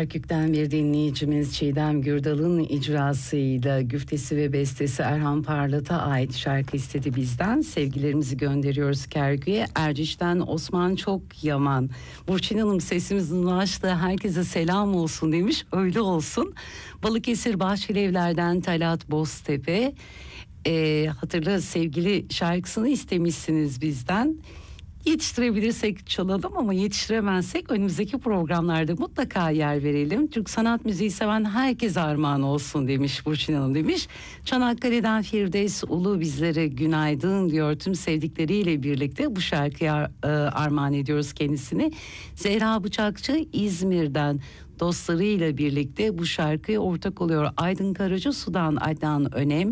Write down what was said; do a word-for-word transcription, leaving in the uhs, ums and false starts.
Kerkük'ten bir dinleyicimiz Çiğdem Gürdal'ın icrasıyla güftesi ve bestesi Erhan Parlat'a ait şarkı istedi bizden. Sevgilerimizi gönderiyoruz Kerkük'e. Erciş'ten Osman Çok Yaman. Burçin Hanım, sesimizin ulaştığı herkese selam olsun demiş. Öyle olsun. Balıkesir Bahçelievler'den Talat Boztepe. Ee, hatırla sevgili şarkısını istemişsiniz bizden. Yetiştirebilirsek çalalım ama yetiştiremezsek önümüzdeki programlarda mutlaka yer verelim. Türk sanat müziği seven herkese armağan olsun demiş Burçin Hanım demiş. Çanakkale'den Firdevs Ulu bizlere günaydın diyor. Tüm sevdikleriyle birlikte bu şarkıya e, armağan ediyoruz kendisini. Zehra Bıçakçı İzmir'den dostlarıyla birlikte bu şarkıya ortak oluyor. Aydın Karaca Su'dan Adnan Önem.